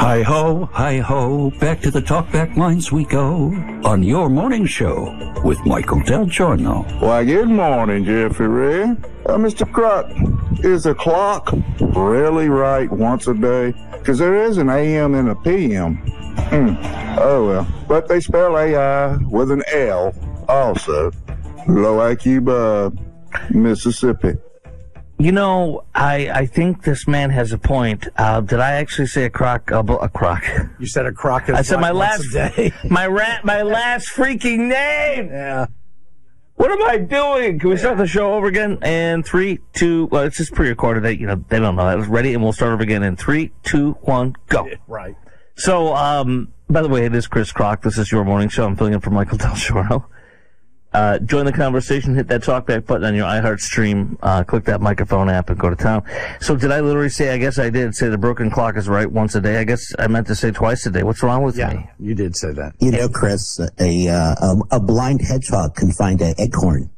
Hi-ho, back to the talkback lines we go on your morning show with Michael Del Giorno. Why, good morning, Jeffrey Ray. Mr. Croc, is the clock really right once a day? Because there is an AM and a PM. Oh, well. But they spell AI with an L also. Low IQ, Mississippi. You know, I think this man has a point. Did I actually say a croc? A croc. You said a croc. I said my last day. my last freaking name. Yeah. What am I doing? Can we start the show over again? And 3, 2. Well, it's just pre-recorded. They don't know that. It's ready, and we'll start over again in 3, 2, 1, go. Right. So, by the way, it is Chris Croc. This is your morning show. I'm filling in for Michael Del Giorno. Join the conversation, hit that talkback button on your iHeart stream, click that microphone app and go to town. So did I literally say, I guess I did say the broken clock is right once a day? I guess I meant to say twice a day. What's wrong with me? Yeah, you did say that. You know, Chris, a blind hedgehog can find an acorn,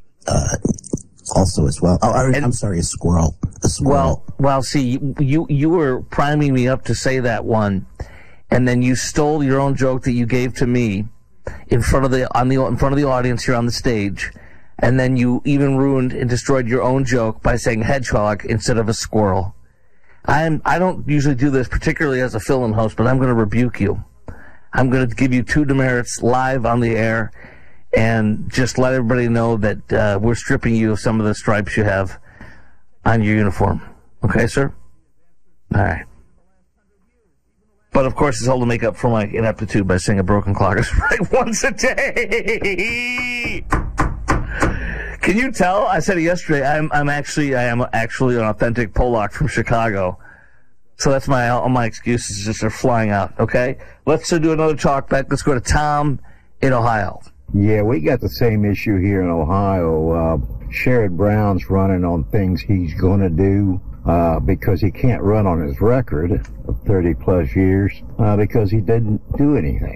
also as well. Oh, I'm sorry, a squirrel. A squirrel. Well, see, you were priming me up to say that one, and then you stole your own joke that you gave to me in front of the audience here on the stage, and then you even ruined and destroyed your own joke by saying hedgehog instead of a squirrel. I don't usually do this, particularly as a fill-in host, but I'm going to rebuke you. I'm going to give you 2 demerits live on the air, and just let everybody know that we're stripping you of some of the stripes you have on your uniform. Okay, sir? All right. But, of course, it's all to make up for my ineptitude by saying a broken clock is right once a day. Can you tell? I said it yesterday. I am actually an authentic Pollock from Chicago. So that's all my excuses just are flying out, okay? Let's do another talk back. Let's go to Tom in Ohio. Yeah, we got the same issue here in Ohio. Sherrod Brown's running on things he's going to do. Because he can't run on his record of 30-plus years because he didn't do anything.